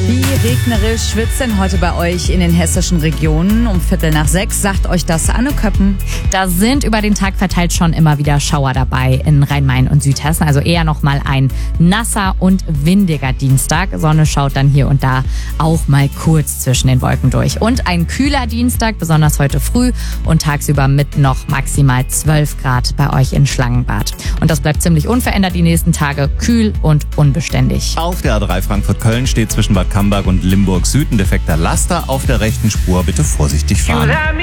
Wie regnerisch wird's denn heute bei euch in den hessischen Regionen? Um 5:45 sagt euch das Anne Köppen. Da sind über den Tag verteilt schon immer wieder Schauer dabei in Rhein-Main und Südhessen. Also eher nochmal ein nasser und windiger Dienstag. Sonne schaut dann hier und da auch mal kurz zwischen den Wolken durch. Und ein kühler Dienstag, besonders heute früh und tagsüber mit noch maximal 12 Grad bei euch in Schlangenbad. Und das bleibt ziemlich unverändert die nächsten Tage, kühl und unbeständig. Auf der A3 Frankfurt-Köln steht zwischen Bad Camberg und Limburg Süd ein defekter Laster. Auf der rechten Spur bitte vorsichtig fahren.